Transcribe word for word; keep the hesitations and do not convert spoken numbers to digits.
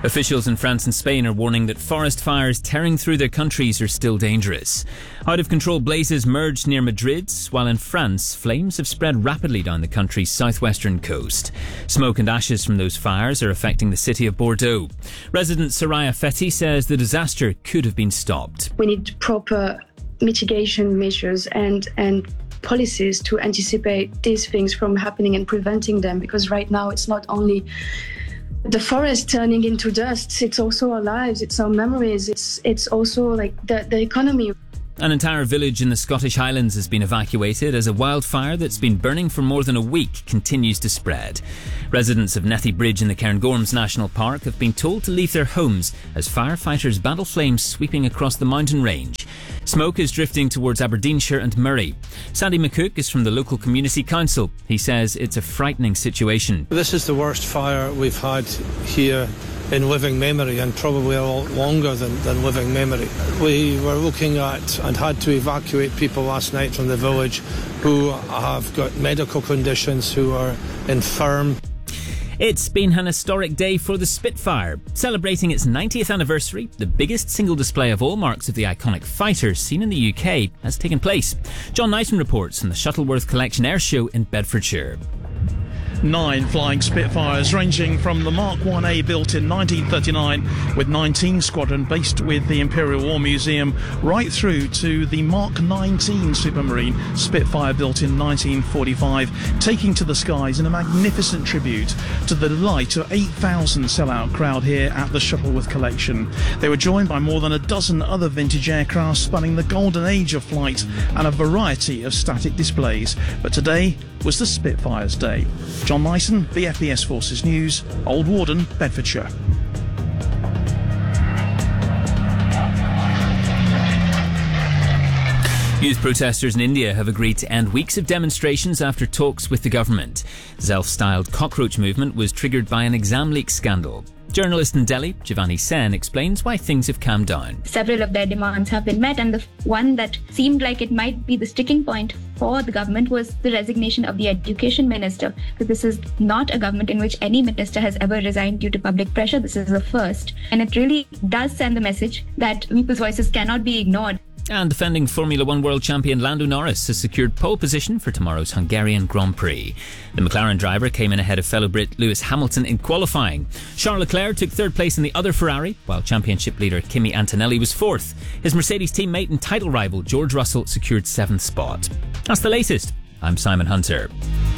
Officials in France and Spain are warning that forest fires tearing through their countries are still dangerous. Out-of-control blazes merged near Madrid, while in France, flames have spread rapidly down the country's southwestern coast. Smoke and ashes from those fires are affecting the city of Bordeaux. Resident Soraya Fetti says the disaster could have been stopped. We need proper mitigation measures and and policies to anticipate these things from happening and preventing them, because right now it's not only the forest turning into dust, it's also our lives, it's our memories, it's it's also like the, the economy. An entire village in the Scottish Highlands has been evacuated as a wildfire that's been burning for more than a week continues to spread. Residents of Nethy Bridge in the Cairngorms National Park have been told to leave their homes as firefighters battle flames sweeping across the mountain range. Smoke is drifting towards Aberdeenshire and Murray. Sandy McCook is from the local community council. He says it's a frightening situation. This is the worst fire we've had here in living memory, and probably a lot longer than, than living memory. We were looking at and had to evacuate people last night from the village who have got medical conditions, who are infirm. It's been an historic day for the Spitfire. Celebrating its ninetieth anniversary, the biggest single display of all marks of the iconic fighter seen in the U K has taken place. John Knighton reports from the Shuttleworth Collection Air Show in Bedfordshire. Nine flying Spitfires, ranging from the Mark one A built in nineteen thirty-nine with nineteen Squadron based with the Imperial War Museum, right through to the Mark nineteen Supermarine Spitfire built in nineteen forty-five, taking to the skies in a magnificent tribute to the delight of eight thousand sellout crowd here at the Shuttleworth Collection. They were joined by more than a dozen other vintage aircraft spanning the golden age of flight and a variety of static displays. But today was the Spitfires Day. John Knighton, B F B S Forces News, Old Warden, Bedfordshire. Youth protesters in India have agreed to end weeks of demonstrations after talks with the government. The self-styled cockroach movement was triggered by an exam leak scandal. Journalist in Delhi, Jivani Sen, explains why things have calmed down. Several of their demands have been met, and the one that seemed like it might be the sticking point for the government was the resignation of the education minister. Because this is not a government in which any minister has ever resigned due to public pressure. This is the first. And it really does send the message that people's voices cannot be ignored. And defending Formula One world champion Lando Norris has secured pole position for tomorrow's Hungarian Grand Prix. The McLaren driver came in ahead of fellow Brit Lewis Hamilton in qualifying. Charles Leclerc took third place in the other Ferrari, while championship leader Kimi Antonelli was fourth. His Mercedes teammate and title rival George Russell secured seventh spot. That's the latest. I'm Simon Hunter.